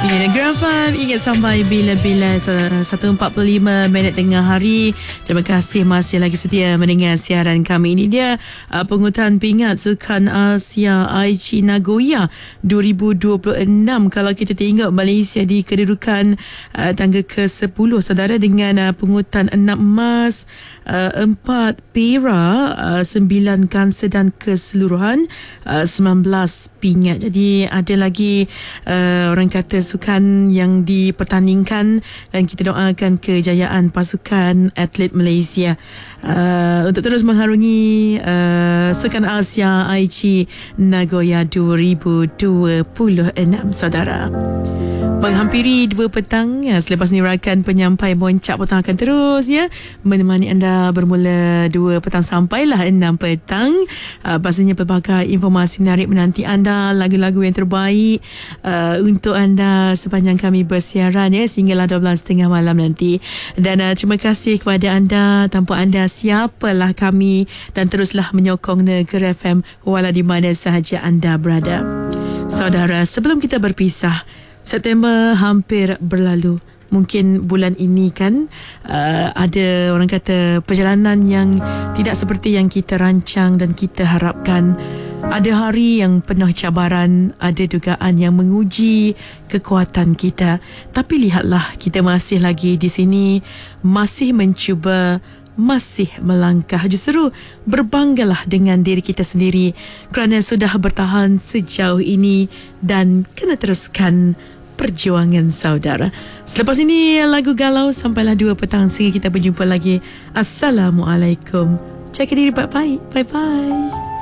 Ya, Grand 5 ingat sampai bila-bila 1.45 minit tengah hari. Terima kasih masih lagi setia mendengar siaran kami. Ini dia pengurutan pingat Sukan Asia Aichi Nagoya 2026. Kalau kita tengok Malaysia di kedudukan tangga ke-10 saudara, dengan pengurutan 6 emas, 4 perak, 9 kanser dan keseluruhan 19 pingat. Jadi ada lagi orang kata sukan yang dipertandingkan, dan kita doakan kejayaan pasukan atlet Malaysia untuk terus mengharungi Sukan Asia Aichi Nagoya 2026 saudara. Menghampiri 2 petang selepas ni rakan penyampai Moncak Petang akan terus menemani anda bermula 2 petang sampailah 6 petang. Pastinya pelbagai informasi menarik menanti anda, lagu-lagu yang terbaik untuk anda sepanjang kami bersiaran sehinggalah 12.30 malam nanti. Dan terima kasih kepada anda. Tanpa anda siapalah kami, dan teruslah menyokong Negeri FM walau di mana sahaja anda berada. Saudara, sebelum kita berpisah, September hampir berlalu. Mungkin bulan ini kan ada orang kata perjalanan yang tidak seperti yang kita rancang dan kita harapkan. Ada hari yang penuh cabaran, ada dugaan yang menguji kekuatan kita. Tapi lihatlah, kita masih lagi di sini, masih mencuba, masih melangkah. Justru berbanggalah dengan diri kita sendiri kerana sudah bertahan sejauh ini dan kena teruskan perjuangan saudara. Selepas ini lagu galau sampailah 2 petang sehingga kita berjumpa lagi. Assalamualaikum. Jaga diri baik-baik. Bye-bye.